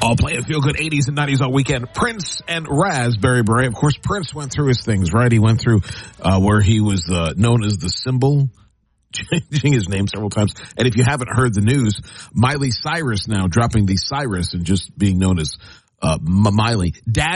All playing feel good 80s and 90s all weekend. Prince and Raspberry Beret. Of course, Prince went through his things, right? He went through where he was known as the Symbol, changing his name several times. And if you haven't heard the news, Miley Cyrus now dropping the Cyrus and just being known as Miley. Dad